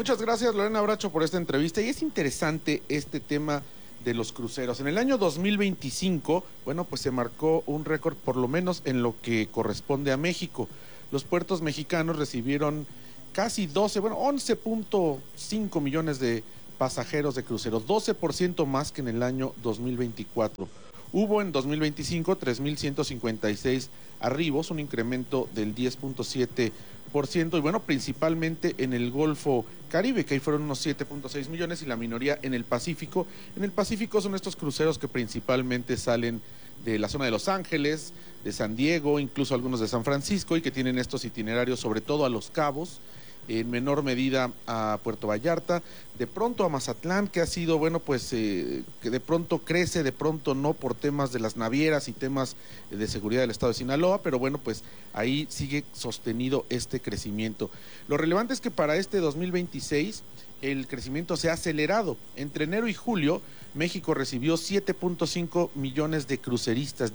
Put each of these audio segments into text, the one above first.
Muchas gracias, Lorena Bracho, por esta entrevista. Y es interesante este tema de los cruceros. En el año 2025, bueno, pues se marcó un récord, por lo menos en lo que corresponde a México. Los puertos mexicanos recibieron casi 11.5 millones de pasajeros de cruceros, 12% más que en el año 2024. Hubo en 2025 3.156 arribos, un incremento del 10.7%, y bueno, principalmente en el Golfo Caribe, que ahí fueron unos 7.6 millones, y la minoría en el Pacífico. En el Pacífico son estos cruceros que principalmente salen de la zona de Los Ángeles, de San Diego, incluso algunos de San Francisco, y que tienen estos itinerarios sobre todo a Los Cabos, en menor medida a Puerto Vallarta, de pronto a Mazatlán, que ha sido, bueno, pues que de pronto crece, de pronto no, por temas de las navieras y temas de seguridad del estado de Sinaloa, pero bueno, pues ahí sigue sostenido este crecimiento. Lo relevante es que para este 2026 el crecimiento se ha acelerado. Entre enero y julio, México recibió 7.5 millones de cruceristas,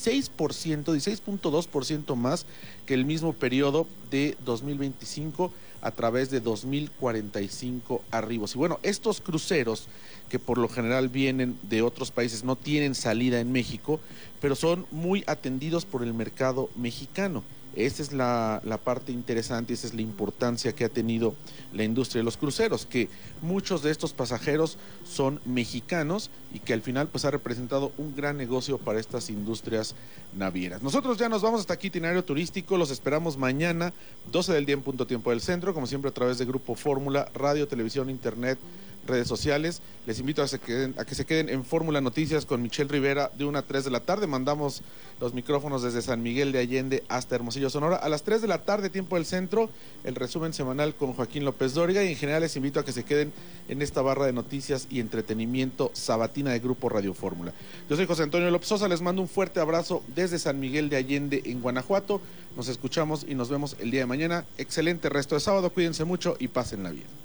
16.2% más que el mismo periodo de 2025, a través de 2.045 arribos. Y bueno, estos cruceros, que por lo general vienen de otros países, no tienen salida en México, pero son muy atendidos por el mercado mexicano. Esa es la parte interesante, esa es la importancia que ha tenido la industria de los cruceros, que muchos de estos pasajeros son mexicanos y que al final pues ha representado un gran negocio para estas industrias navieras. Nosotros ya nos vamos hasta aquí, itinerario turístico. Los esperamos mañana, 12 del día en punto tiempo del centro, como siempre a través de Grupo Fórmula, radio, televisión, internet, redes sociales. Les invito a que se queden en Fórmula Noticias con Michelle Rivera de 1 a 3 de la tarde. Mandamos los micrófonos desde San Miguel de Allende hasta Hermosillo, Sonora. A las 3 de la tarde, tiempo del centro, el resumen semanal con Joaquín López Dóriga. Y en general les invito a que se queden en esta barra de noticias y entretenimiento sabatina de Grupo Radio Fórmula. Yo soy José Antonio López Sosa, les mando un fuerte abrazo desde San Miguel de Allende en Guanajuato. Nos escuchamos y nos vemos el día de mañana. Excelente resto de sábado, cuídense mucho y pásenla bien.